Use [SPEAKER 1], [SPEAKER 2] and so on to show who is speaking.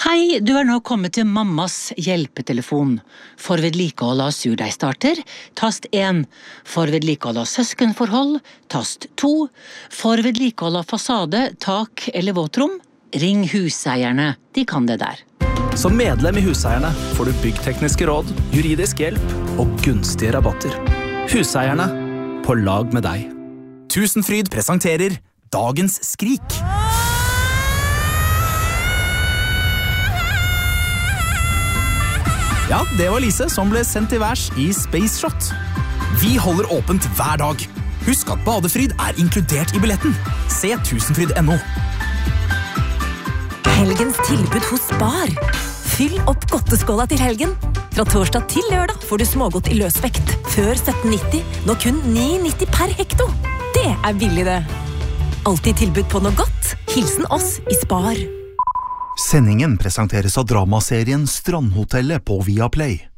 [SPEAKER 1] Hei, du nå kommet til mammas hjelpetelefon. For vedlikehold av surdeigstarter, tast 1. For vedlikehold av søskenforhold, tast 2. For vedlikehold av fasade, tak eller våtrom, ring huseierne. De kan det der.
[SPEAKER 2] Som medlem i Huseierne får du byggtekniske råd, juridisk hjelp og gunstige rabatter. Huseierne, på lag med deg.
[SPEAKER 3] Tusenfryd presenterer Dagens skrik. Ja, det var Lise som ble sendt til værs i Space Shot. Vi holder åpent hver dag. Husk at badefryd inkludert i billetten. Se tusenfryd.no.
[SPEAKER 4] Helgens tilbud hos Spar. Fyll opp godteskåla til helgen. Fra torsdag til lørdag får du smågodt i løsvekt. Før 17,90, nå kun 9,90 per hekto. Det billig det. Alltid tilbud på noe godt. Hilsen oss i Spar.
[SPEAKER 5] Sendingen presenteres av dramaserien Strandhotellet på Viaplay.